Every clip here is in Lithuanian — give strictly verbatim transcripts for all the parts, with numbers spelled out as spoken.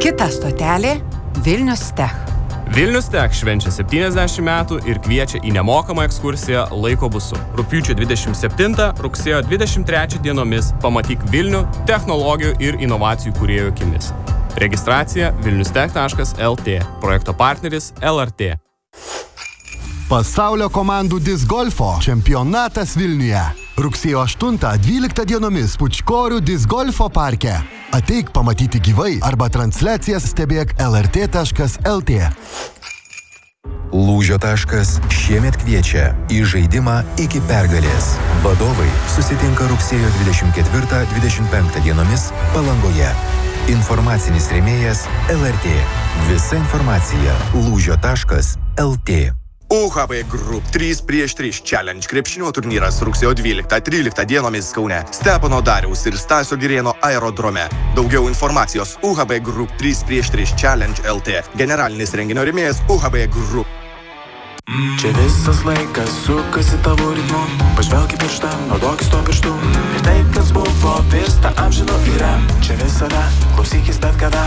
Kita stotelė – Vilnius Tech. Vilnius Tech švenčia septyniasdešimt metų ir kviečia į nemokamą ekskursiją laiko busu. Rugpjūčio dvidešimt septintą, rugsėjo dvidešimt trečią dienomis pamatyk Vilnių technologijų ir inovacijų kūrėjų akimis. Registracija vilniustech taškas lt. Projekto partneris L R T. Pasaulio komandų disgolfo čempionatas Vilniuje. Rugsėjo aštuntą dvyliktą dienomis Pučkorių disgolfo parke. Ateik pamatyti gyvai arba transliacijas stebėk L R T taškas lt. Lūžio taškas šiemet kviečia į žaidimą iki pergalės. Vadovai susitinka rugsėjo dvidešimt ketvirtą dvidešimt penktą dienomis Palangoje. Informacinis rėmėjas L R T. Visa informacija lūžio taškas lt. U H B Group trys prieš tris Challenge krepšinio turnyras rugsėjo dvyliktą tryliktą dienomis Kaune. Stepono Dariaus ir Stasio Girėno aerodrome. Daugiau informacijos U H B Group trys prieš tris Challenge L T. Generalinis renginio rėmėjas U H B Group. Čia visas laikas sukasi tavo ritmu. Pažvelk į pirštą, naudokis tuo pirštu. Ir tai, kas buvo, virsta amžinu yra. Čia visada, klausykis bet kada.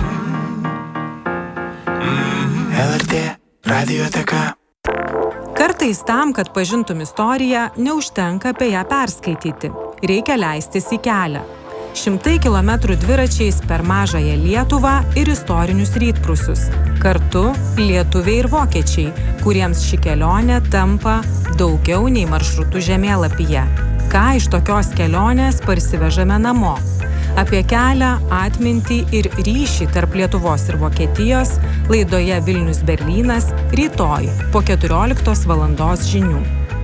L R T Radioteka. Kartais tam, kad pažintum istoriją, neužtenka apie ją perskaityti. Reikia leistis į kelią. Šimtai kilometrų dviračiais per mažąją Lietuvą ir istorinius rytprūsius. Kartu lietuviai ir vokiečiai, kuriems ši kelionė tampa daugiau nei maršrutų žemėlapyje. Ką iš tokios kelionės parsivežame namo? Apie kelią, atmintį ir ryšį tarp Lietuvos ir Vokietijos laidoje Vilnius Berlynas rytoj po keturioliktos valandos žinių.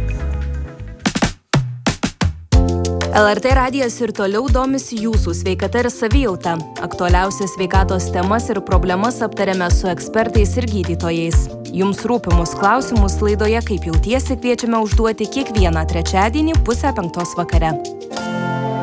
L R T radijas ir toliau domisi jūsų sveikata ir savijauta. Aktualiausias sveikatos temas ir problemas aptarėme su ekspertais ir gydytojais. Jums rūpimus klausimus laidoje Kaip jautiesi kviečiame užduoti kiekvieną trečiadienį pusę penktos vakare.